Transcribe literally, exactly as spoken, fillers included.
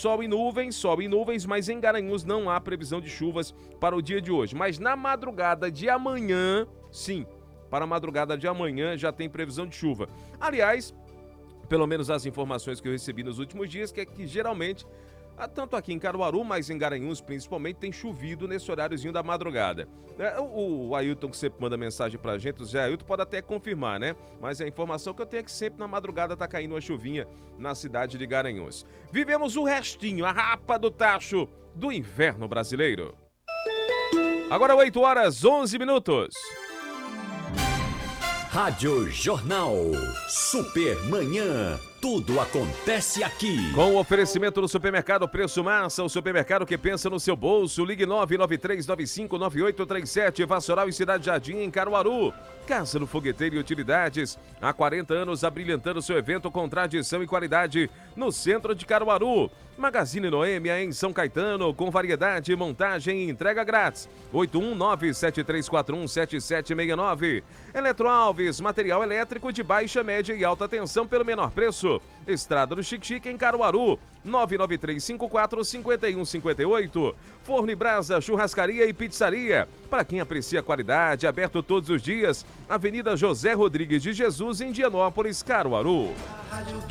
sol e nuvens, sol e nuvens, mas em Garanhuns não há previsão de chuvas para o dia de hoje. Mas na madrugada de amanhã, sim, para a madrugada de amanhã já tem previsão de chuva. Aliás, pelo menos as informações que eu recebi nos últimos dias, que é que geralmente, tanto aqui em Caruaru, mas em Garanhuns principalmente, tem chovido nesse horáriozinho da madrugada. É, o, o Ailton, que sempre manda mensagem pra gente, o Zé Ailton pode até confirmar, né? Mas a informação que eu tenho é que sempre na madrugada tá caindo uma chuvinha na cidade de Garanhuns. Vivemos o restinho, a rapa do tacho do inverno brasileiro. Agora oito horas, onze minutos. Rádio Jornal. Supermanhã. Tudo acontece aqui. Com o oferecimento do Supermercado Preço Massa, o supermercado que pensa no seu bolso. Ligue nove nove três nove cinco nove oito três sete, Vassoural e Cidade Jardim, em Caruaru. Casa do Fogueteiro e Utilidades. Há quarenta anos abrilhantando seu evento com tradição e qualidade no centro de Caruaru. Magazine Noêmia em São Caetano, com variedade, montagem e entrega grátis. oito um nove sete três quatro um sete sete seis nove. Eletroalves, material elétrico de baixa, média e alta tensão pelo menor preço. Estrada do Xique-Xique em Caruaru, nove nove três cinco quatro cinco um cinco oito. Forno e Brasa, churrascaria e pizzaria. Para quem aprecia a qualidade, aberto todos os dias. Avenida José Rodrigues de Jesus, em Dianópolis, Caruaru. A rádio